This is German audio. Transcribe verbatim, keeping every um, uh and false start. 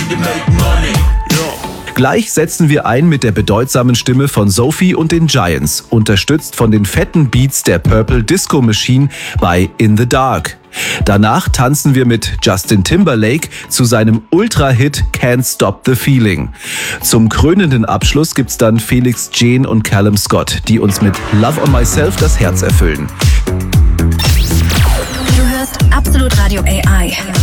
Gleich setzen wir ein mit der bedeutsamen Stimme von Sophie und den Giants, unterstützt von den fetten Beats der Purple Disco Machine bei In the Dark. Danach tanzen wir mit Justin Timberlake zu seinem Ultra-Hit Can't Stop the Feeling. Zum krönenden Abschluss gibt's dann Felix Jaehn und Callum Scott, die uns mit Love on Myself das Herz erfüllen. Du hörst Absolut Radio A I.